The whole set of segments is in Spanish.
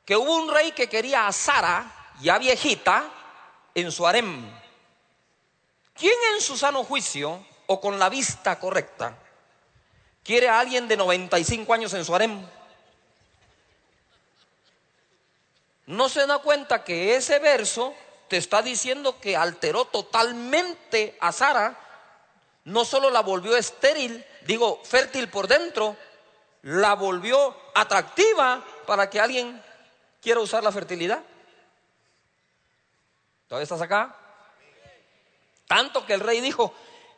que hubo un rey que quería a Sara, ya viejita, en su harem. ¿Quién en su sano juicio o con la vista correcta quiere a alguien de 95 años en su harem? ¿No se da cuenta que ese verso te está diciendo que alteró totalmente a Sara? No solo la volvió estéril, fértil por dentro, la volvió atractiva para que alguien quiera usar la fertilidad. ¿Todavía estás acá? Tanto que el rey dijo,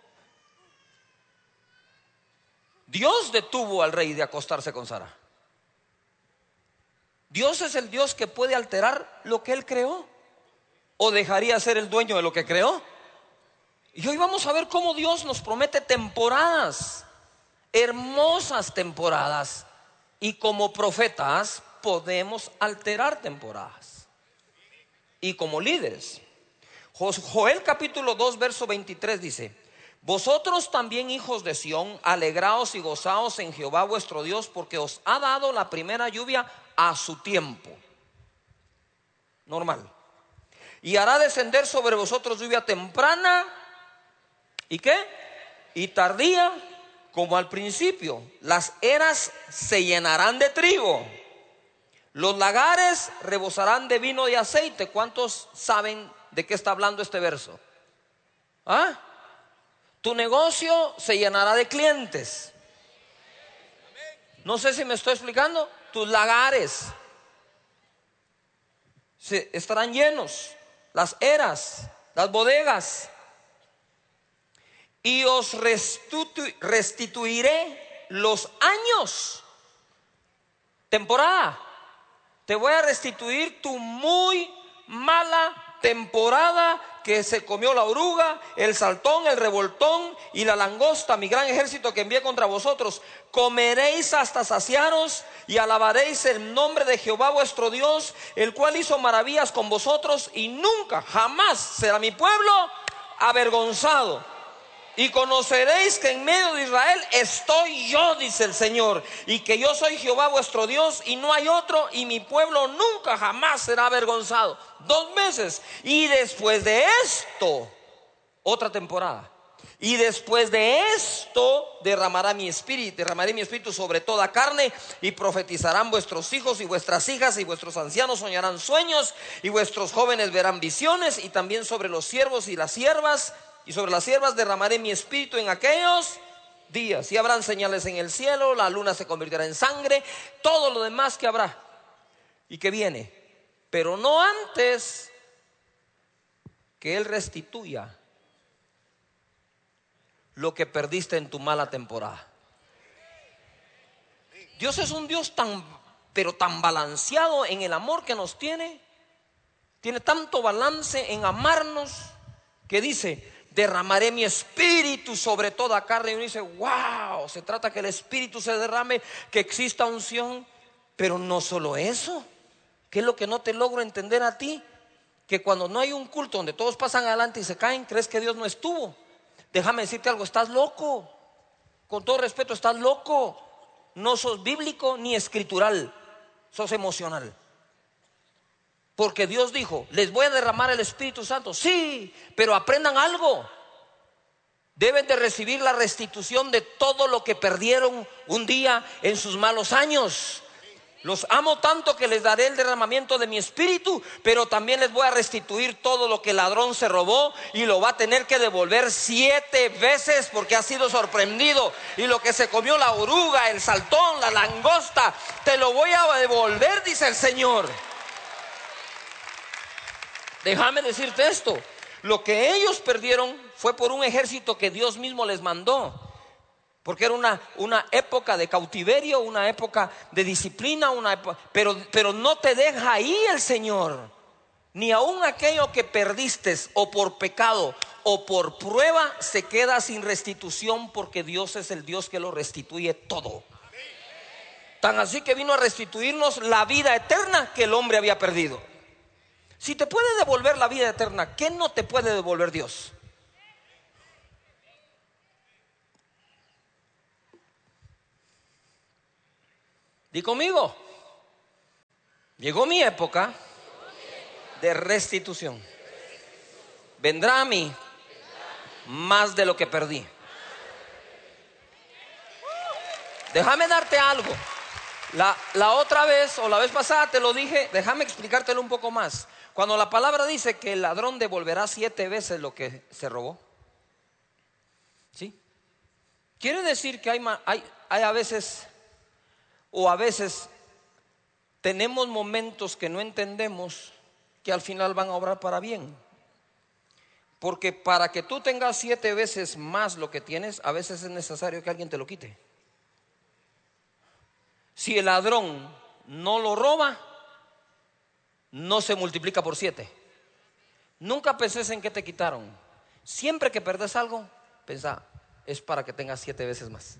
Dios detuvo al rey de acostarse con Sara. Dios es el Dios que puede alterar lo que Él creó, o dejaría ser el dueño de lo que creó. Y hoy vamos a ver cómo Dios nos promete temporadas, hermosas temporadas, y como profetas podemos alterar temporadas, y como líderes. Joel capítulo 2 verso 23 dice: vosotros también, hijos de Sión, alegraos y gozaos en Jehová vuestro Dios, porque os ha dado la primera lluvia a su tiempo normal, y hará descender sobre vosotros lluvia temprana y ¿qué? Y tardía, como al principio. Las eras se llenarán de trigo, los lagares rebosarán de vino y aceite. ¿Cuántos saben de qué está hablando este verso? ¿Ah? Tu negocio se llenará de clientes. No sé si me estoy explicando. Tus lagares estarán llenos, las eras, las bodegas. Y os restituiré los años. Temporada. Te voy a restituir tu muy mala temporada que se comió la oruga, el saltón, el revoltón y la langosta, mi gran ejército que envié contra vosotros. Comeréis hasta saciaros y alabaréis el nombre de Jehová vuestro Dios, el cual hizo maravillas con vosotros, y nunca, jamás será mi pueblo avergonzado. Y conoceréis que en medio de Israel estoy yo, dice el Señor, y que yo soy Jehová vuestro Dios y no hay otro, y mi pueblo nunca jamás será avergonzado. 2 meses. Y después de esto, otra temporada. Y después de esto derramaré mi espíritu sobre toda carne, y profetizarán vuestros hijos y vuestras hijas, y vuestros ancianos soñarán sueños, y vuestros jóvenes verán visiones, y también sobre los siervos y las siervas, y sobre las siervas derramaré mi espíritu en aquellos días. Y habrán señales en el cielo, la luna se convertirá en sangre, todo lo demás que habrá y que viene, pero no antes que Él restituya lo que perdiste en tu mala temporada. Dios es un Dios pero tan balanceado en el amor que nos tiene. Tiene tanto balance en amarnos, que dice: derramaré mi espíritu sobre toda carne. Y uno dice: wow, se trata que el espíritu se derrame, que exista unción. Pero no solo eso. ¿Qué es lo que no te logro entender a ti? Que cuando no hay un culto donde todos pasan adelante y se caen, crees que Dios no estuvo. Déjame decirte algo: estás loco. Con todo respeto, estás loco. No sos bíblico ni escritural, sos emocional. Porque Dios dijo: les voy a derramar el Espíritu Santo. Sí, pero aprendan algo. Deben de recibir la restitución de todo lo que perdieron un día en sus malos años. Los amo tanto que les daré el derramamiento de mi espíritu, pero también les voy a restituir todo lo que el ladrón se robó, y lo va a tener que devolver 7 veces porque ha sido sorprendido. Y lo que se comió la oruga, el saltón, la langosta, te lo voy a devolver, dice el Señor. Déjame decirte esto: lo que ellos perdieron fue por un ejército que Dios mismo les mandó. Porque era una época de cautiverio, una época de disciplina, pero no te deja ahí el Señor. Ni aun aquello que perdiste, o por pecado o por prueba, se queda sin restitución, porque Dios es el Dios que lo restituye todo. Tan así que vino a restituirnos la vida eterna que el hombre había perdido. Si te puede devolver la vida eterna, ¿qué no te puede devolver Dios? Di conmigo. Llegó mi época de restitución. Vendrá a mí más de lo que perdí. Déjame darte algo. La otra vez o la vez pasada te lo dije, déjame explicártelo un poco más. Cuando la palabra dice que el ladrón devolverá 7 veces lo que se robó, ¿sí? Quiere decir que hay a veces, o a veces tenemos momentos que no entendemos que al final van a obrar para bien. Porque para que tú tengas 7 veces más lo que tienes, a veces es necesario que alguien te lo quite. Si el ladrón no lo roba, no se multiplica por 7. Nunca penses en que te quitaron. Siempre que perdes algo, pensá, es para que tengas 7 veces más.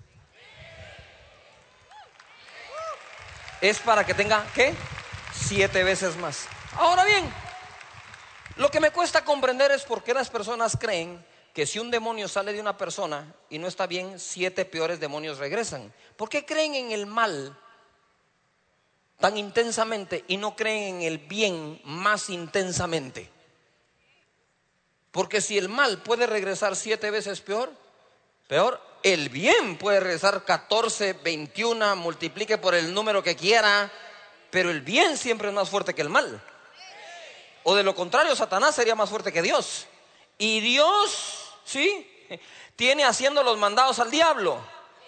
Es para que tenga, ¿qué? 7 veces más. Ahora bien, lo que me cuesta comprender es por qué las personas creen que si un demonio sale de una persona y no está bien, 7 peores demonios regresan. ¿Por qué creen en el mal tan intensamente y no creen en el bien más intensamente? Porque si el mal puede regresar 7 veces peor, el bien puede regresar 14, 21, multiplique por el número que quiera, pero el bien siempre es más fuerte que el mal. O de lo contrario, Satanás sería más fuerte que Dios. Y Dios, ¿sí?, tiene haciendo los mandados al diablo.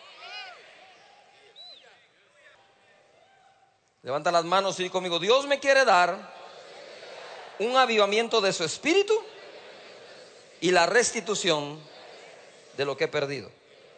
Levanta las manos y di conmigo: Dios me quiere dar un avivamiento de su espíritu y la restitución de lo que he perdido.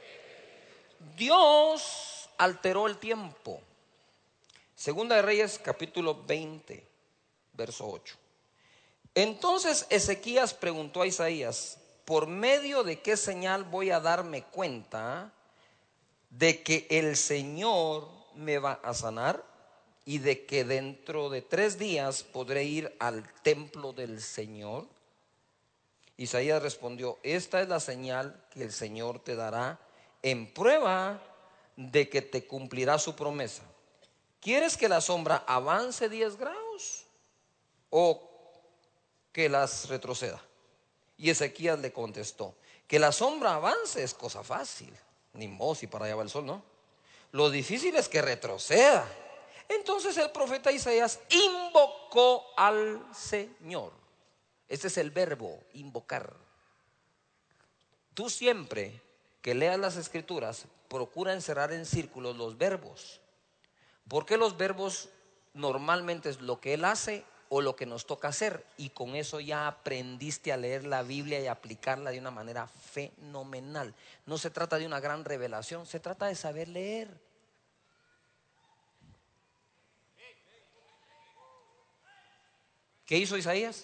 Dios alteró el tiempo. Segunda de Reyes, capítulo 20, verso 8. Entonces Ezequías preguntó a Isaías: ¿por medio de qué señal voy a darme cuenta de que el Señor me va a sanar y de que dentro de 3 días podré ir al templo del Señor? Isaías respondió: esta es la señal que el Señor te dará en prueba de que te cumplirá su promesa. ¿Quieres que la sombra avance 10 grados o que las retroceda? Y Ezequías le contestó: que la sombra avance es cosa fácil, ni modo, si para allá va el sol, ¿no? Lo difícil es que retroceda. Entonces el profeta Isaías invocó al Señor. Este es el verbo, invocar. Tú siempre que leas las escrituras, procura encerrar en círculos los verbos, porque los verbos normalmente es lo que Él hace o lo que nos toca hacer, y con eso ya aprendiste a leer la Biblia y aplicarla de una manera fenomenal. No se trata de una gran revelación, se trata de saber leer. ¿Qué hizo Isaías?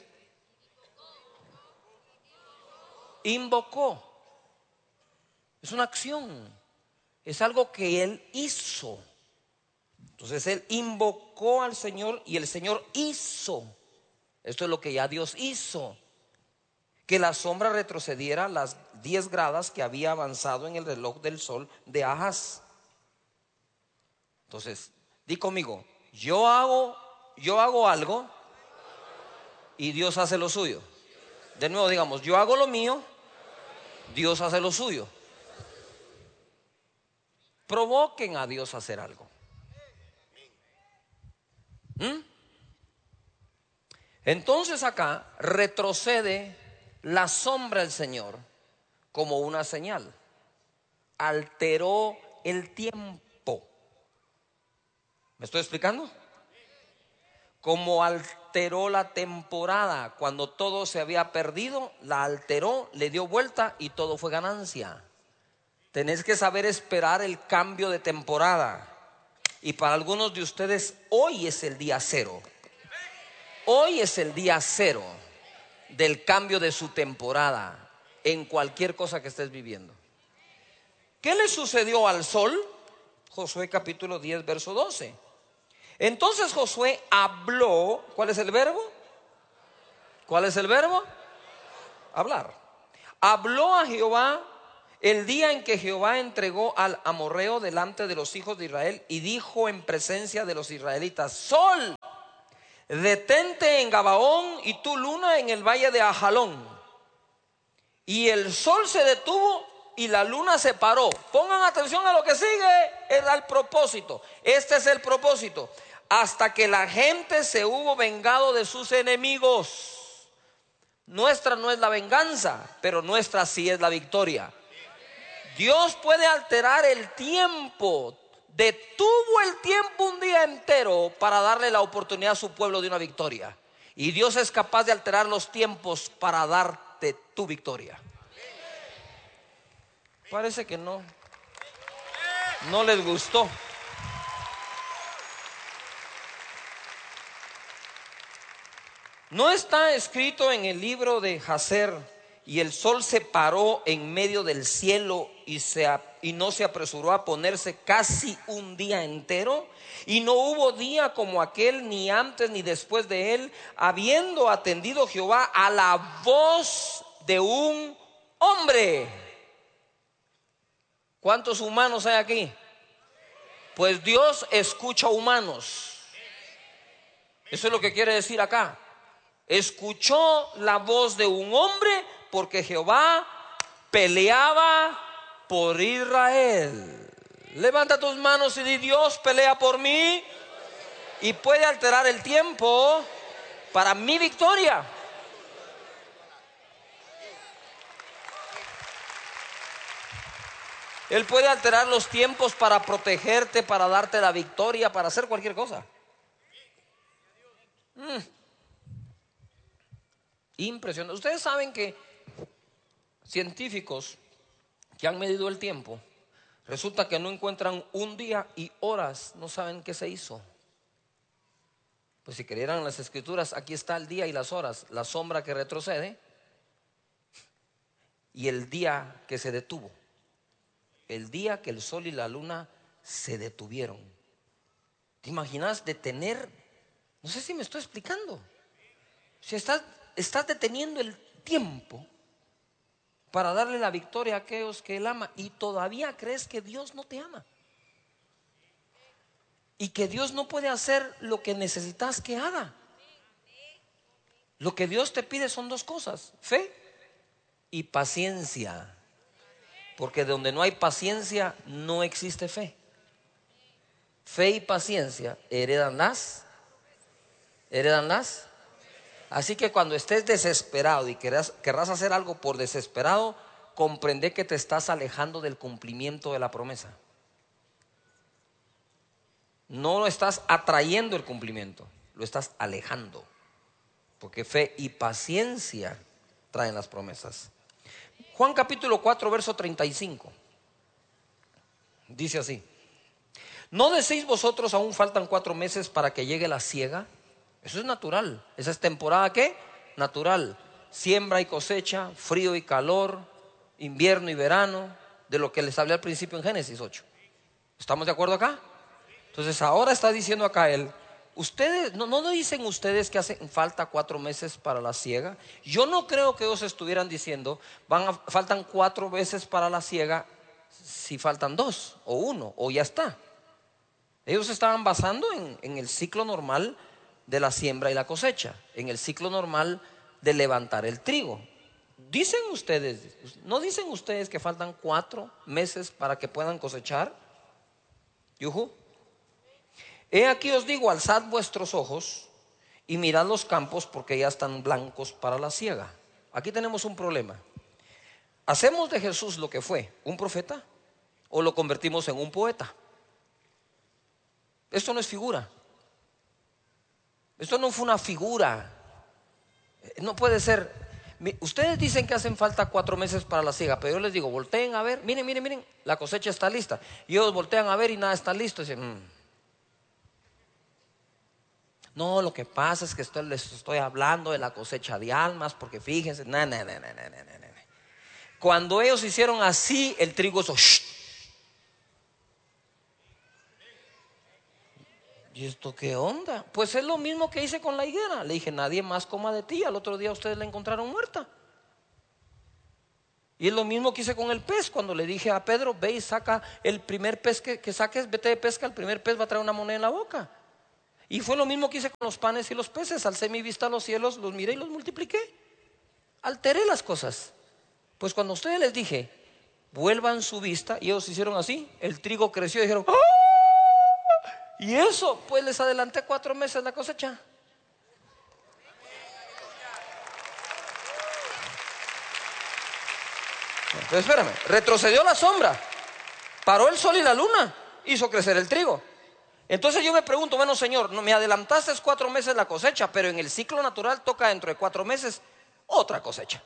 Invocó. Es una acción, es algo que él hizo. Entonces él invocó al Señor y el Señor hizo. Esto es lo que ya Dios hizo: que la sombra retrocediera las 10 gradas que había avanzado en el reloj del sol de Ahaz. Entonces, di conmigo: yo hago algo y Dios hace lo suyo. De nuevo digamos: yo hago lo mío, Dios hace lo suyo. Provoquen a Dios a hacer algo. Entonces acá retrocede la sombra del Señor como una señal. Alteró el tiempo. ¿Me estoy explicando? Como alteró la temporada. Cuando todo se había perdido, la alteró, le dio vuelta y todo fue ganancia. Tenés que saber esperar el cambio de temporada. Y para algunos de ustedes hoy es el día 0. Hoy es el día 0 del cambio de su temporada en cualquier cosa que estés viviendo. ¿Qué le sucedió al sol? Josué capítulo 10 verso 12. Entonces Josué habló. ¿Cuál es el verbo? ¿Cuál es el verbo? Hablar. Habló a Jehová el día en que Jehová entregó al amorreo delante de los hijos de Israel, y dijo en presencia de los israelitas: Sol, detente en Gabaón y tú luna en el valle de Ajalón. Y el sol se detuvo y la luna se paró. Pongan atención a lo que sigue, era el propósito. Este es el propósito. Hasta que la gente se hubo vengado de sus enemigos. Nuestra no es la venganza, pero nuestra sí es la victoria. Dios puede alterar el tiempo. Detuvo el tiempo un día entero para darle la oportunidad a su pueblo de una victoria. Y Dios es capaz de alterar los tiempos para darte tu victoria. Parece que no les gustó. No está escrito en el libro de Jacer: y el sol se paró en medio del cielo y no se apresuró a ponerse casi un día entero, y no hubo día como aquel, ni antes ni después de él, habiendo atendido Jehová a la voz de un hombre? ¿Cuántos humanos hay aquí? Pues Dios escucha humanos. Eso es lo que quiere decir acá. Escuchó la voz de un hombre porque Jehová peleaba por Israel. Levanta tus manos y di: Dios pelea por mí y puede alterar el tiempo para mi victoria. Él puede alterar los tiempos para protegerte, para darte la victoria, para hacer cualquier cosa. Impresionante. Ustedes saben que científicos que han medido el tiempo, resulta que no encuentran un día y horas, no saben qué se hizo. Pues si creyeran las escrituras, aquí está el día y las horas, la sombra que retrocede y el día que se detuvo. El día que el sol y la luna se detuvieron. ¿Te imaginas detener? No sé si me estoy explicando. Si estás deteniendo el tiempo para darle la victoria a aquellos que Él ama, y todavía crees que Dios no te ama y que Dios no puede hacer lo que necesitas que haga. Lo que Dios te pide son dos cosas: fe y paciencia. Porque donde no hay paciencia no existe fe. Fe y paciencia heredan las. Así que cuando estés desesperado y querrás hacer algo por desesperado, comprende que te estás alejando del cumplimiento de la promesa. No lo estás atrayendo el cumplimiento, lo estás alejando. Porque fe y paciencia traen las promesas. Juan capítulo 4 verso 35 dice así: ¿no decéis vosotros aún faltan 4 meses para que llegue la siega? Eso es natural. Esa es temporada ¿qué? Natural. Siembra y cosecha, frío y calor, invierno y verano, de lo que les hablé al principio en Génesis 8. ¿Estamos de acuerdo acá? Entonces ahora está diciendo acá él: ustedes, no dicen ustedes que hacen falta 4 meses para la siega. Yo no creo que ellos estuvieran diciendo faltan 4 meses para la siega si faltan 2 o 1 o ya está. Ellos estaban basando en el ciclo normal de la siembra y la cosecha, en el ciclo normal de levantar el trigo. Dicen ustedes, ¿no dicen ustedes que faltan 4 meses para que puedan cosechar? Yuhu. He aquí os digo: alzad vuestros ojos y mirad los campos, porque ya están blancos para la siega. Aquí tenemos un problema. ¿Hacemos de Jesús lo que fue? ¿Un profeta? ¿O lo convertimos en un poeta? Esto no es figura. Esto no fue una figura. No puede ser. Ustedes dicen que hacen falta 4 meses para la siega, pero yo les digo: volteen a ver, miren, la cosecha está lista. Y ellos voltean a ver y nada está listo. Y dicen: no, lo que pasa es que les estoy hablando de la cosecha de almas, porque fíjense, no. Cuando ellos hicieron así, el trigo hizo shh. ¿Y esto qué onda? Pues es lo mismo que hice con la higuera. Le dije: nadie más coma de ti. Al otro día ustedes la encontraron muerta. Y es lo mismo que hice con el pez. Cuando le dije a Pedro: ve y saca el primer pez que saques, vete de pesca, el primer pez va a traer una moneda en la boca. Y fue lo mismo que hice con los panes y los peces. Alcé mi vista a los cielos, los miré y los multipliqué. Alteré las cosas. Pues cuando a ustedes les dije, vuelvan su vista, y ellos hicieron así, el trigo creció y dijeron, ¡ah! Y eso, pues les adelanté 4 meses la cosecha. Entonces espérame, retrocedió la sombra, paró el sol y la luna, hizo crecer el trigo. Entonces yo me pregunto, bueno, Señor, me adelantaste 4 meses la cosecha, pero en el ciclo natural toca dentro de 4 meses otra cosecha.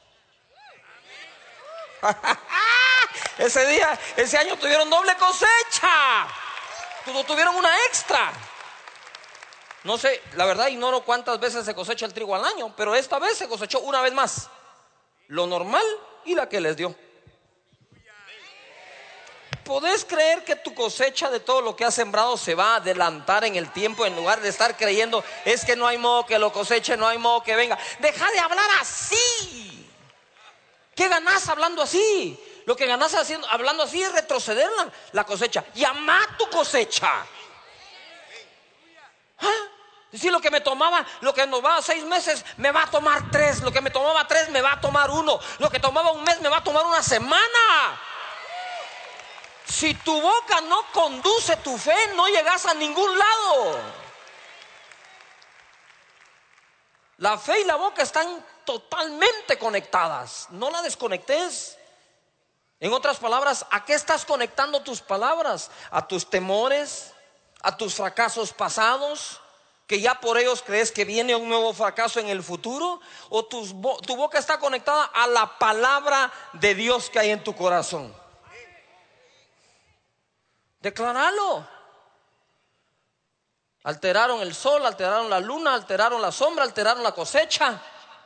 Ese año tuvieron doble cosecha. Tuvieron una extra. No sé, la verdad ignoro cuántas veces se cosecha el trigo al año, pero esta vez se cosechó una vez más, lo normal y la que les dio. ¿Podés creer que tu cosecha de todo lo que has sembrado se va a adelantar en el tiempo, en lugar de estar creyendo es que no hay modo que lo coseche, no hay modo que venga? Deja de hablar así. ¿Qué ganás hablando así? Lo que ganás hablando así es retroceder la cosecha. Llama tu cosecha. Decir, lo que nos va 6 meses me va a tomar 3. Lo que me tomaba 3 me va a tomar 1. Lo que tomaba un mes me va a tomar una semana. Si tu boca no conduce tu fe, no llegas a ningún lado. La fe y la boca están totalmente conectadas. No la desconectes. En otras palabras, ¿a qué estás conectando tus palabras? ¿A tus temores? ¿A tus fracasos pasados? ¿Que ya por ellos crees que viene un nuevo fracaso en el futuro? ¿O tu boca está conectada a la palabra de Dios que hay en tu corazón? Decláralo. Alteraron el sol, alteraron la luna, alteraron la sombra, alteraron la cosecha.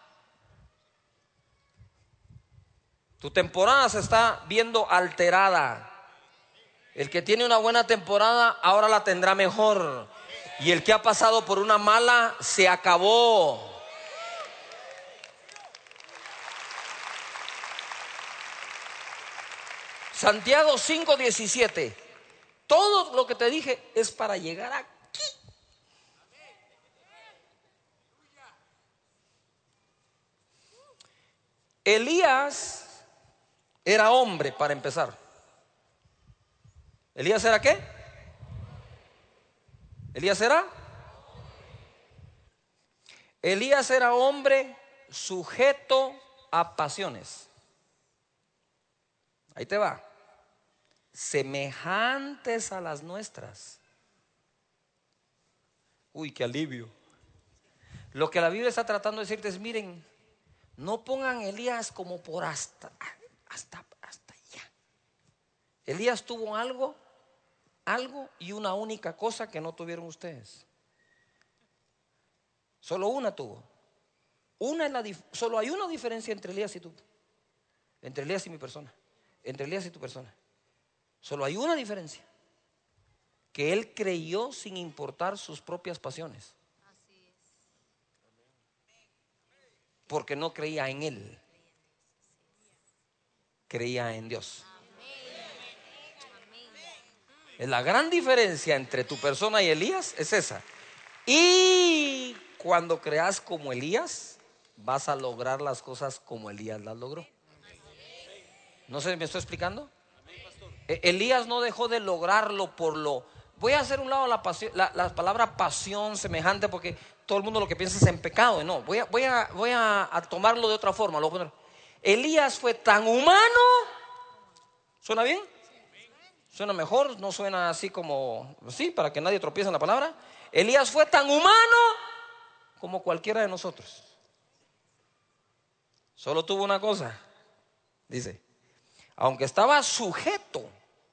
Tu temporada se está viendo alterada. El que tiene una buena temporada ahora la tendrá mejor. Y el que ha pasado por una mala se acabó. Santiago 5:17. Todo lo que te dije es para llegar aquí. Elías era hombre, para empezar. ¿Elías era qué? Elías era hombre sujeto a pasiones. Ahí te va. Semejantes a las nuestras. Uy, qué alivio. Lo que la Biblia está tratando de decirte es, miren, no pongan a Elías como por hasta allá. Elías tuvo algo y una única cosa que no tuvieron ustedes. Solo una tuvo. Solo hay una diferencia entre Elías y tú. Entre Elías y mi persona. Entre Elías y tu persona. Solo hay una diferencia. Que él creyó sin importar sus propias pasiones. Porque no creía en él. Creía en Dios. La gran diferencia entre tu persona y Elías es esa. Y cuando creas como Elías, vas a lograr las cosas como Elías las logró. ¿No sé, me estoy explicando? Elías no dejó de lograrlo por lo... Voy a hacer un lado la palabra pasión semejante, porque todo el mundo lo que piensa es en pecado. No, voy a tomarlo de otra forma. Elías fue tan humano. ¿Suena bien? ¿Suena mejor? No suena así como... Sí, para que nadie tropiece en la palabra. Elías fue tan humano como cualquiera de nosotros. Solo tuvo una cosa. Dice, aunque estaba sujeto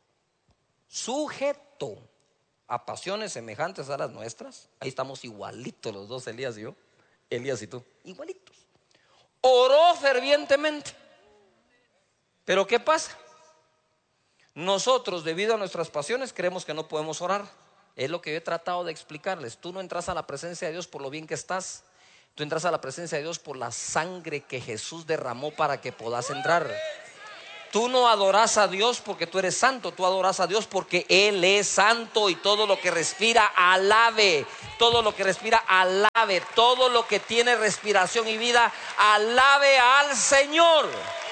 a pasiones semejantes a las nuestras. Ahí estamos igualitos los dos, Elías y yo. Elías y tú, igualitos. Oró fervientemente. Pero ¿qué pasa? Nosotros, debido a nuestras pasiones, creemos que no podemos orar. Es lo que yo he tratado de explicarles. Tú no entras a la presencia de Dios por lo bien que estás. Tú entras a la presencia de Dios por la sangre que Jesús derramó para que puedas entrar. Tú no adoras a Dios porque tú eres santo, tú adoras a Dios porque Él es santo y todo lo que respira alabe, todo lo que respira alabe, todo lo que tiene respiración y vida alabe al Señor.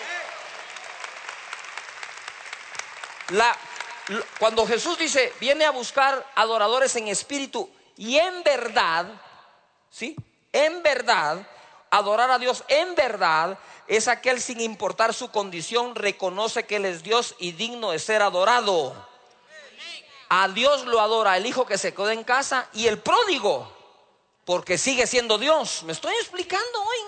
Cuando Jesús dice, viene a buscar adoradores en espíritu y en verdad, ¿sí? En verdad, adorar a Dios en verdad es aquel sin importar su condición, reconoce que Él es Dios y digno de ser adorado. A Dios lo adora el hijo que se quedó en casa y el pródigo, porque sigue siendo Dios. ¿Me estoy explicando hoy?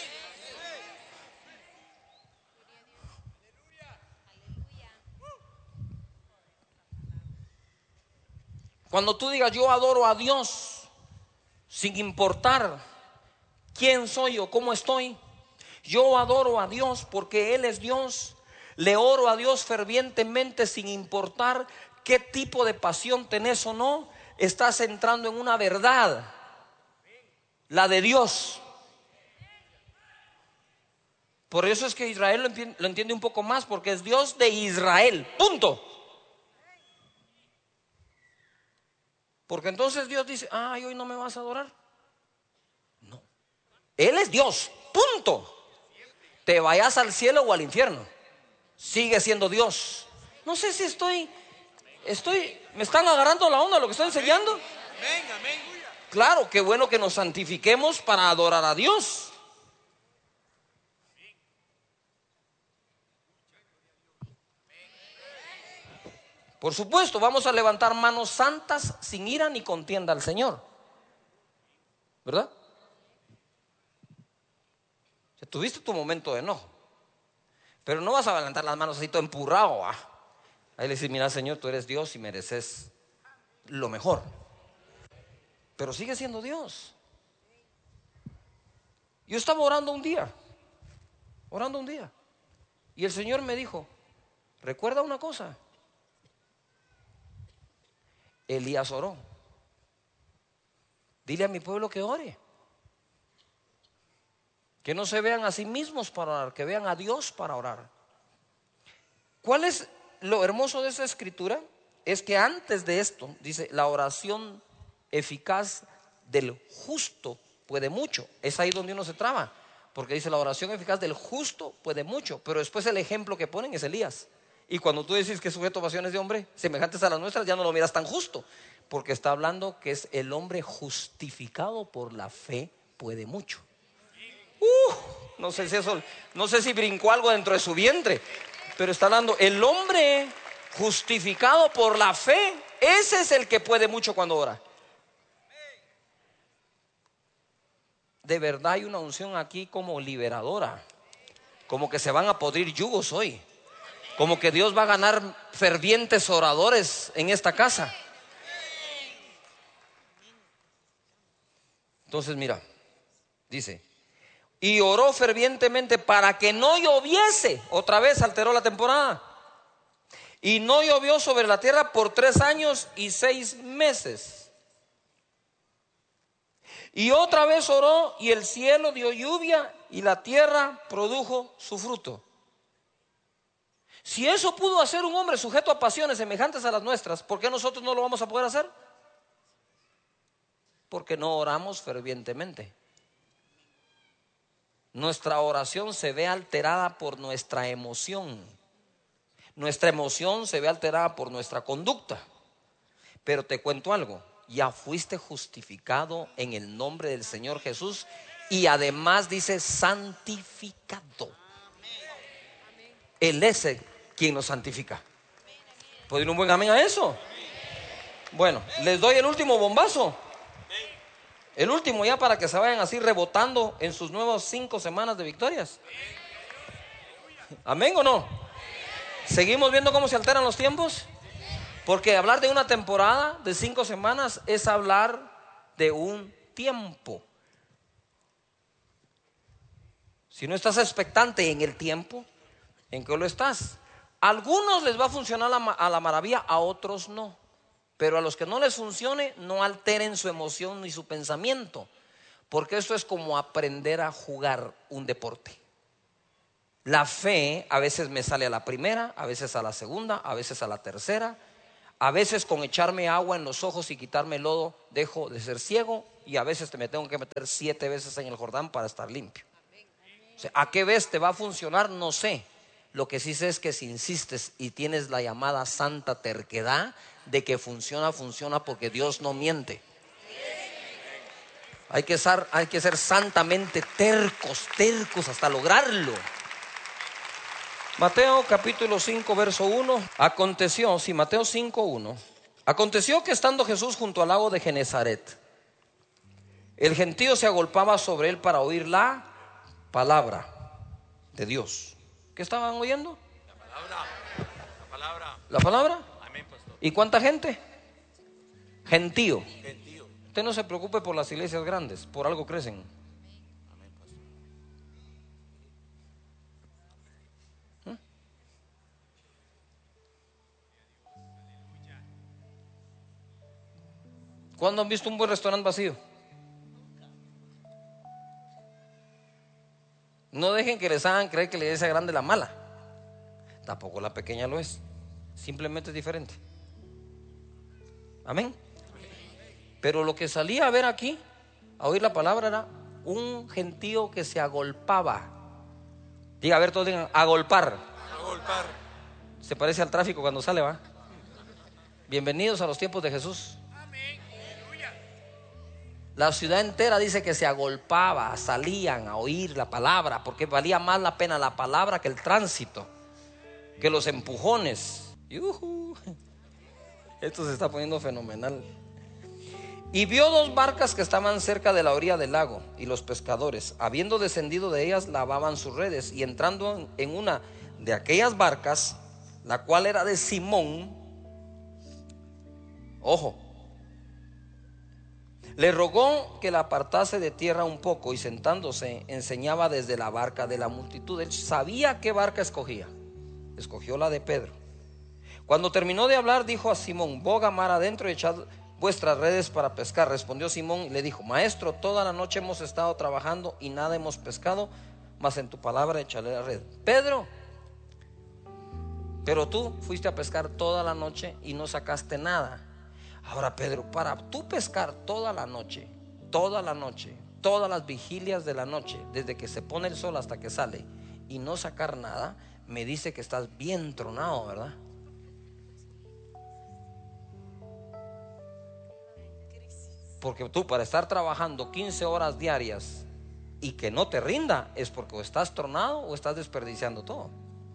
Cuando tú digas yo adoro a Dios, sin importar quién soy o cómo estoy, yo adoro a Dios porque Él es Dios. Le oro a Dios fervientemente sin importar qué tipo de pasión tenés o no. Estás entrando en una verdad, la de Dios. Por eso es que Israel lo entiende un poco más, porque es Dios de Israel, punto. Porque entonces Dios dice, ay, hoy no me vas a adorar. No, Él es Dios, punto. Te vayas al cielo o al infierno, sigue siendo Dios. No sé si me están agarrando la onda lo que estoy enseñando. Claro, qué bueno que nos santifiquemos para adorar a Dios. Por supuesto, vamos a levantar manos santas sin ira ni contienda al Señor, ¿verdad? Tuviste tu momento de enojo, pero no vas a levantar las manos así todo empurrado. Ahí le dices, mira Señor, tú eres Dios y mereces lo mejor, pero sigue siendo Dios. Yo estaba orando un día, y el Señor me dijo, recuerda una cosa, Elías oró, dile a mi pueblo que ore. Que no se vean a sí mismos para orar, que vean a Dios para orar. ¿Cuál es lo hermoso de esa escritura? Es que antes de esto dice, la oración eficaz del justo puede mucho. Es ahí donde uno se traba, porque dice la oración eficaz del justo puede mucho. Pero después el ejemplo que ponen es Elías. Y cuando tú decís que es sujeto a pasiones de hombre semejantes a las nuestras, ya no lo miras tan justo, porque está hablando que es el hombre justificado por la fe puede mucho. No sé si brincó algo dentro de su vientre, pero está hablando, el hombre justificado por la fe, ese es el que puede mucho cuando ora. De verdad hay una unción aquí como liberadora, como que se van a podrir yugos hoy, como que Dios va a ganar fervientes oradores en esta casa. Entonces mira, dice, y oró fervientemente para que no lloviese. Otra vez alteró la temporada. Y no llovió sobre la tierra por 3 años y 6 meses. Y otra vez oró y el cielo dio lluvia y la tierra produjo su fruto. Si eso pudo hacer un hombre sujeto a pasiones semejantes a las nuestras, ¿por qué nosotros no lo vamos a poder hacer? Porque no oramos fervientemente. Nuestra oración se ve alterada por nuestra emoción. Nuestra emoción se ve alterada por nuestra conducta. Pero te cuento algo, ya fuiste justificado en el nombre del Señor Jesús y además dice santificado. Él es quien nos santifica. ¿Pueden un buen amén a eso? Bueno, les doy el último bombazo. El último ya para que se vayan así rebotando en sus nuevas 5 semanas de victorias. ¿Amén o no? ¿Seguimos viendo cómo se alteran los tiempos? Porque hablar de una temporada de 5 semanas es hablar de un tiempo. Si no estás expectante en el tiempo, ¿en qué lo estás? A algunos les va a funcionar a la maravilla, a otros no. Pero a los que no les funcione, no alteren su emoción ni su pensamiento, porque esto es como aprender a jugar un deporte. La fe a veces me sale a la primera, a veces a la segunda, a veces a la tercera. A veces con echarme agua en los ojos y quitarme el lodo dejo de ser ciego, y a veces me tengo que meter 7 veces en el Jordán para estar limpio. O sea, ¿a qué vez te va a funcionar? No sé. Lo que sí sé es que si insistes y tienes la llamada santa terquedad de que funciona, funciona, porque Dios no miente. Hay que ser santamente tercos hasta lograrlo. Mateo capítulo 5 verso 1. Mateo 5, 1. Aconteció que estando Jesús junto al lago de Genezaret, el gentío se agolpaba sobre él para oír la palabra de Dios. ¿Qué estaban oyendo? La palabra. Amén, pastor. ¿Y cuánta gente? Gentío. Usted no se preocupe por las iglesias grandes, por algo crecen. Amén, pastor. ¿Cuándo han visto un buen restaurante vacío? No dejen que les hagan creer que la iglesia grande es la mala. Tampoco la pequeña lo es. Simplemente es diferente. Amén. Pero lo que salía a ver aquí, a oír la palabra, era un gentío que se agolpaba. Diga, a ver, todos digan, agolpar. Agolpar. Se parece al tráfico cuando sale, ¿va? Bienvenidos a los tiempos de Jesús. La ciudad entera dice que se agolpaba, salían a oír la palabra, porque valía más la pena la palabra que el tránsito, que los empujones. Esto se está poniendo fenomenal. Y vio 2 barcas que estaban cerca de la orilla del lago, y los pescadores, habiendo descendido de ellas, lavaban sus redes. Y entrando en una de aquellas barcas, la cual era de Simón, ojo, le rogó que la apartase de tierra un poco, y sentándose enseñaba desde la barca de la multitud. Él sabía qué barca escogía. Escogió la de Pedro. Cuando terminó de hablar, dijo a Simón: boga mar adentro y echad vuestras redes para pescar. Respondió Simón y le dijo: Maestro, toda la noche hemos estado trabajando y nada hemos pescado, mas en tu palabra echaré la red. Pedro, pero tú fuiste a pescar toda la noche y no sacaste nada. Ahora, Pedro, para tú pescar toda la noche, todas las vigilias de la noche, desde que se pone el sol hasta que sale, y no sacar nada, me dice que estás bien tronado, ¿verdad? Porque tú, para estar trabajando 15 horas diarias y que no te rinda, es porque o estás tronado o estás desperdiciando todo.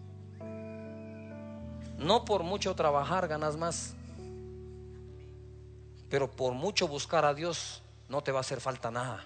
No por mucho trabajar ganas más, pero por mucho buscar a Dios no te va a hacer falta nada.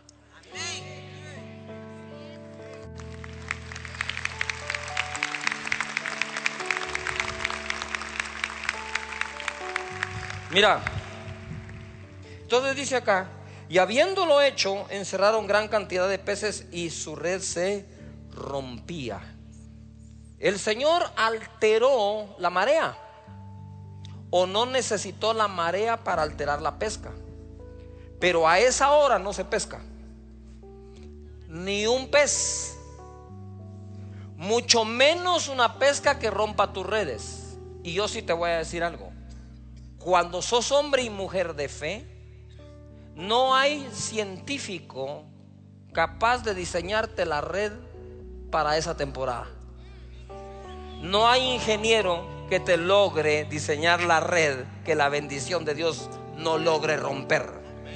Mira, entonces dice acá: y habiéndolo hecho, encerraron gran cantidad de peces y su red se rompía. El Señor alteró la marea, o no necesitó la marea para alterar la pesca. Pero a esa hora no se pesca ni un pez, mucho menos una pesca que rompa tus redes. Y yo sí te voy a decir algo: cuando sos hombre y mujer de fe, no hay científico capaz de diseñarte la red para esa temporada. No hay ingeniero que te logre diseñar la red que la bendición de Dios no logre romper.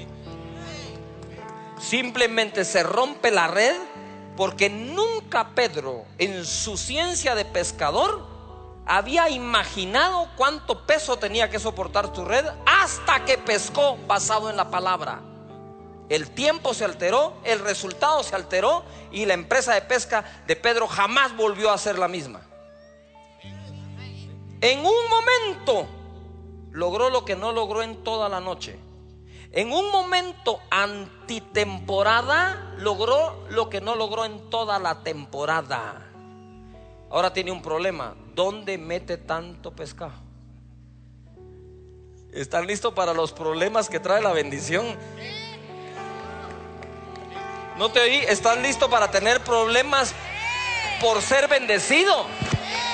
Simplemente se rompe la red porque nunca Pedro, en su ciencia de pescador, había imaginado cuánto peso tenía que soportar tu red, hasta que pescó basado en la palabra. El tiempo se alteró, el resultado se alteró, y la empresa de pesca de Pedro jamás volvió a ser la misma. En un momento logró lo que no logró en toda la noche. En un momento antitemporada logró lo que no logró en toda la temporada. Ahora tiene un problema: ¿dónde mete tanto pescado? ¿Están listos para los problemas que trae la bendición? ¿No te oí? ¿Están listos para tener problemas? por ser bendecido.